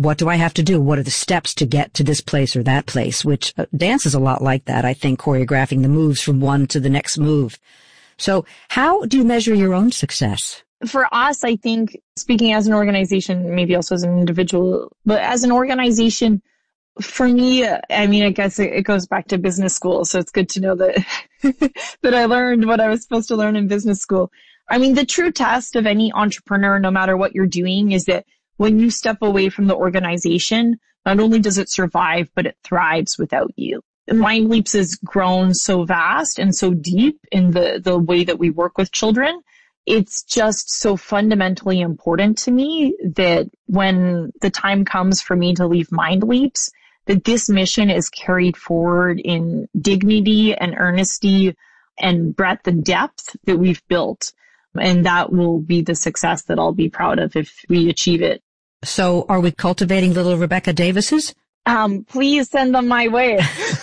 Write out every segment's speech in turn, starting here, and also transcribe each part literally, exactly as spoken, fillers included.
what do I have to do? What are the steps to get to this place or that place? Which uh, dance is a lot like that, I think, choreographing the moves from one to the next move. So how do you measure your own success? For us, I think, speaking as an organization, maybe also as an individual, but as an organization, for me, I mean, I guess it goes back to business school. So it's good to know that, that I learned what I was supposed to learn in business school. I mean, the true test of any entrepreneur, no matter what you're doing, is that when you step away from the organization, not only does it survive, but it thrives without you. Mindleaps has grown so vast and so deep in the, the way that we work with children. It's just so fundamentally important to me that when the time comes for me to leave Mindleaps, that this mission is carried forward in dignity and earnesty and breadth and depth that we've built. And that will be the success that I'll be proud of if we achieve it. So are we cultivating little Rebecca Davises? Um, please send them my way.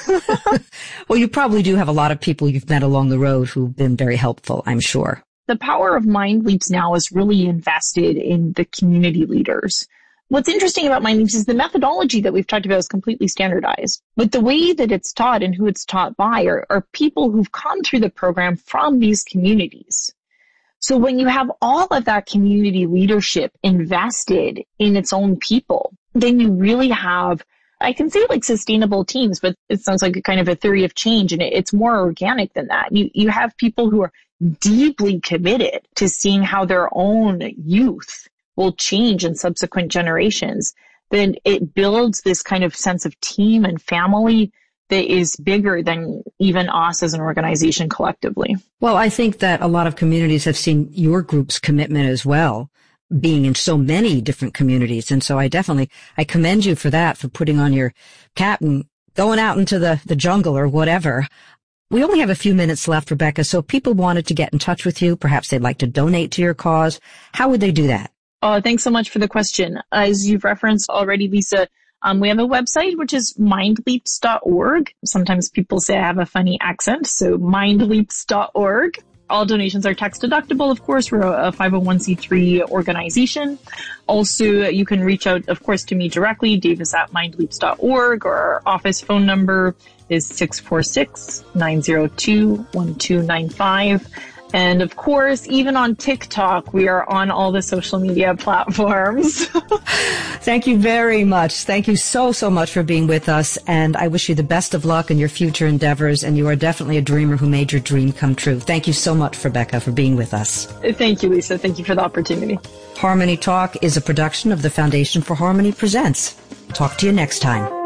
Well, you probably do have a lot of people you've met along the road who've been very helpful, I'm sure. The power of Mindleaps now is really invested in the community leaders. What's interesting about Mindleaps is the methodology that we've talked about is completely standardized. But the way that it's taught and who it's taught by are, are people who've come through the program from these communities. So when you have all of that community leadership invested in its own people, then you really have, I can say like sustainable teams, but it sounds like a kind of a theory of change, and it's more organic than that. You, you have people who are deeply committed to seeing how their own youth will change in subsequent generations. Then it builds this kind of sense of team and family that is bigger than even us as an organization collectively. Well, I think that a lot of communities have seen your group's commitment as well, being in so many different communities. And so I definitely, I commend you for that, for putting on your cap and going out into the, the jungle or whatever. We only have a few minutes left, Rebecca, so if people wanted to get in touch with you, perhaps they'd like to donate to your cause, how would they do that? Oh, thanks so much for the question. As you've referenced already, Lisa, Um, we have a website, which is mindleaps dot org. Sometimes people say I have a funny accent, so mindleaps dot org. All donations are tax deductible, of course. We're a five oh one c three organization. Also, you can reach out, of course, to me directly, davis at mindleaps dot org, or our office phone number is six four six, nine zero two, one two nine five. And of course, even on TikTok, we are on all the social media platforms. Thank you very much. Thank you so, so much for being with us. And I wish you the best of luck in your future endeavors. And you are definitely a dreamer who made your dream come true. Thank you so much, Rebecca, for being with us. Thank you, Lisa. Thank you for the opportunity. Harmony Talk is a production of the Foundation for Harmony Presents. Talk to you next time.